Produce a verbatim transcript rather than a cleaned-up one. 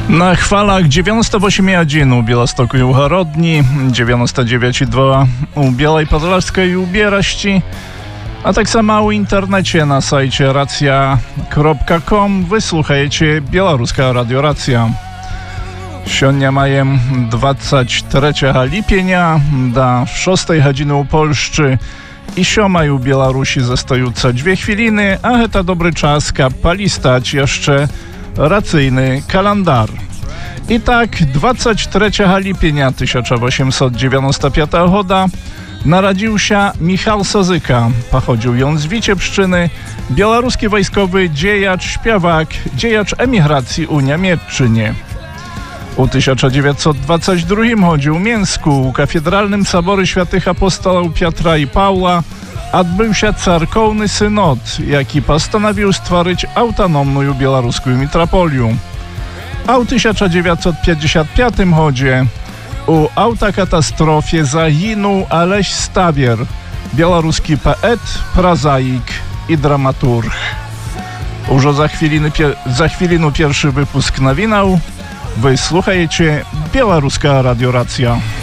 Na chwalach dziewięćdziesiąt osiem jeden u Białegostoku i u Horodni, dziewięćdziesiąt dziewięć i dwa u Białej Podlaskiej i u Bieraści, a tak samo u internecie na sajcie racja kropka com wysłuchajcie Białoruska Radio Racja. Siądnia majem dwadzieścia trzeciego lipienia do szóstej godziny u Polszczy i siomaj u Białorusi zostajuce dwie chwiliny, a heta dobry czas kapali stać jeszcze racyjny kalendar. I tak dwadzieścia trzeciego lipienia tysiąc osiemset dziewięćdziesiątego piątego roku narodził się Michał Sozyka. Pochodził on z Wiciebszczyny, białoruski wojskowy dziejacz, śpiewak, dziejacz emigracji u Niemiecczynie. U tysiąc dziewięćset dwudziestym drugim chodził w Mięsku, u Kafedralnym Sobory Świętych Apostołów Piotra i Pawła odbył się cerkowny synod, jaki postanowił stworzyć autonomną białoruską metropolię. A u tysiąc dziewięćset pięćdziesiątym piątym chodzie u autokatastrofie zaginął Aleś Stawier, białoruski poet, prozaik i dramaturg. Już za chwiliny, za chwilinu pierwszy wypusk nowinał. Wysłuchajcie Białoruska Radio Racja.